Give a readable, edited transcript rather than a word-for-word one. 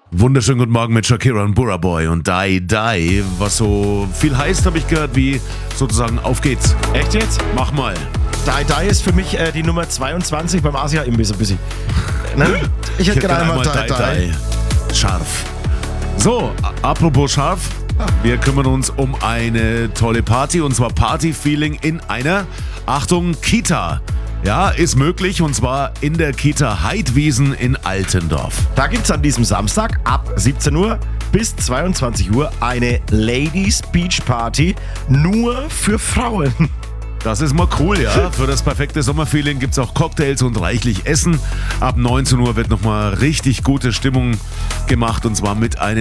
Wunderschönen guten Morgen mit Shakira und Burra Boy und Die Die, was so viel heißt, habe ich gehört, wie sozusagen auf geht's. Echt jetzt? Mach mal. Die Die ist für mich die Nummer 22 beim Asia-Imbiss ein bisschen. Ne? Ich hätte gerne einmal Die. Scharf. So, apropos scharf, wir kümmern uns um eine tolle Party und zwar Party-Feeling in einer, Achtung, Kita. Ja, ist möglich und zwar in der Kita Heidwiesen in Altendorf. Da gibt es an diesem Samstag ab 17 Uhr bis 22 Uhr eine Ladies Beach Party nur für Frauen. Das ist mal cool, ja. Für das perfekte Sommerfeeling gibt es auch Cocktails und reichlich Essen. Ab 19 Uhr wird nochmal richtig gute Stimmung gemacht und zwar mit einem